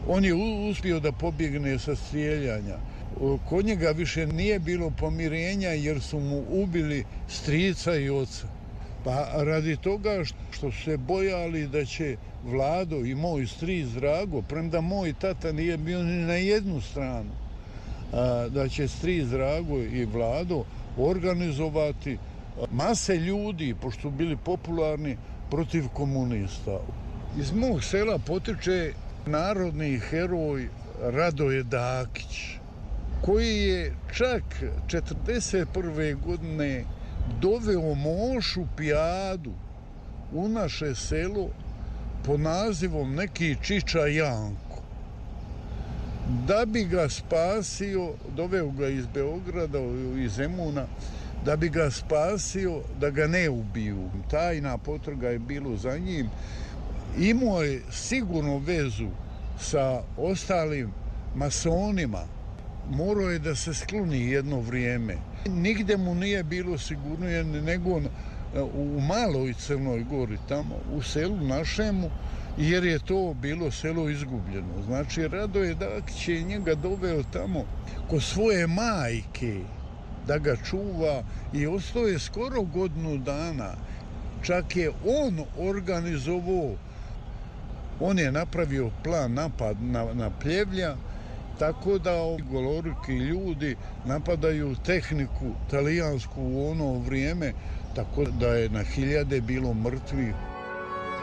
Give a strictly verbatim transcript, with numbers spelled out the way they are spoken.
On je uspio da pobjegne sa strijeljanja. Kod njega više nije bilo pomirenja jer su mu ubili strica i oca. Pa radi toga što su se bojali da će Vlado i moj stric Drago, premda moj tata nije bio ni na jednu stranu, da će stric Drago i Vlado organizovati mase ljudi, pošto su bili popularni, protiv komunista. Iz mog sela potiče narodni heroj Radoje Dakić, koji je čak četrdeset prve godine doveo Mošu Pijadu u naše selo pod nazivom neki Čiča Janko. Da bi ga spasio, doveo ga iz Beograda, iz Zemuna, da bi ga spasio da ga ne ubiju. Tajna potraga je bilo za njim. Imao je sigurno vezu sa ostalim masonima. Morao je da se skloni jedno vrijeme. Nigde mu nije bilo sigurnije nego u Maloj Crnoj Gori, tamo u selu našemu, jer je to bilo selo izgubljeno. Znači, Radoje Dakić je njega doveo tamo kod svoje majke da ga čuva i ostao je skoro godinu dana. Čak je on organizovao, on je napravio plan napad na, na Pljevlja, tako da goloruki ljudi napadaju tehniku talijansku u ono vrijeme, tako da je na hiljade bilo mrtvih.